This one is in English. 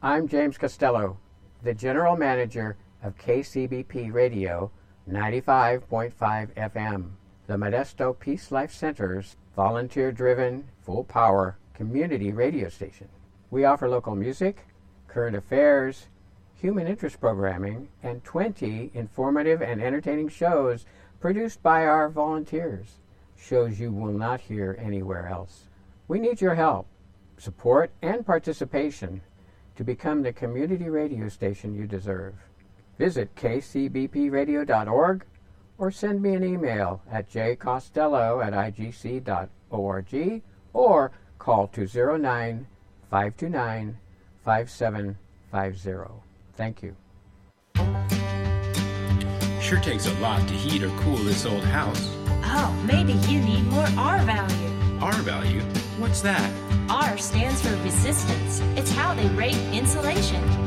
I'm James Costello, the General Manager of KCBP Radio 95.5 FM, the Modesto Peace Life Center's volunteer-driven, full-power community radio station. We offer local music, current affairs, human interest programming, and 20 informative and entertaining shows produced by our volunteers, shows you will not hear anywhere else. We need your help, support, and participation to become the community radio station you deserve. Visit kcbpradio.org or send me an email at jcostello@igc.org or call 209-529-5750. Thank you. Sure takes a lot to heat or cool this old house. Oh, maybe you need more R value. R value? What's that? R stands for resistance. It's how they rate insulation.